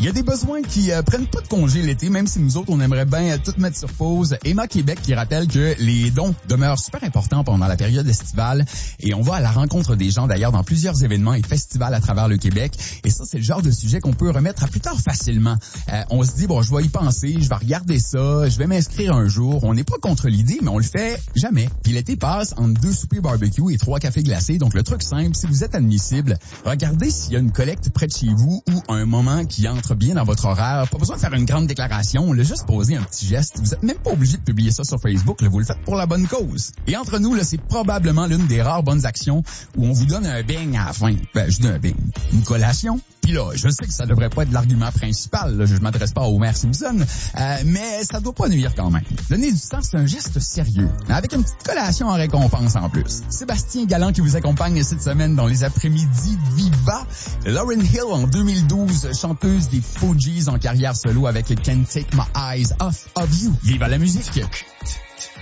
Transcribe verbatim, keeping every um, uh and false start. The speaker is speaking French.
Il y a des besoins qui euh, prennent pas de congé l'été, même si nous autres, on aimerait bien euh, tout mettre sur pause. Emma Québec qui rappelle que les dons demeurent super importants pendant la période estivale et on va à la rencontre des gens d'ailleurs dans plusieurs événements et festivals à travers le Québec. Et ça, c'est le genre de sujet qu'on peut remettre à plus tard facilement. Euh, on se dit, bon, je vais y penser, je vais regarder ça, je vais m'inscrire un jour. On n'est pas contre l'idée, mais on le fait jamais. Puis l'été passe entre deux soupers barbecue et trois cafés glacés. Donc le truc simple, si vous êtes admissible, regardez s'il y a une collecte près de chez vous ou un moment qui entre bien dans votre horaire. Pas besoin de faire une grande déclaration, on a juste posé un petit geste. Vous êtes même pas obligé de publier ça sur Facebook, là, vous le faites pour la bonne cause. Et entre nous, là, c'est probablement l'une des rares bonnes actions où on vous donne un beigne à la fin. Ben, je dis un beigne. Une collation. Puis là, je sais que ça devrait pas être l'argument principal, là, je ne m'adresse pas à Homer Simpson, euh, mais ça doit pas nuire quand même. Donner du temps, c'est un geste sérieux, avec une petite collation en récompense en plus. Sébastien Galland qui vous accompagne cette semaine dans les après-midi Viva. Lauryn Hill en deux mille douze, chanteuse des Fugees en carrière solo avec Can't Take My Eyes Off of You. Viva la musique!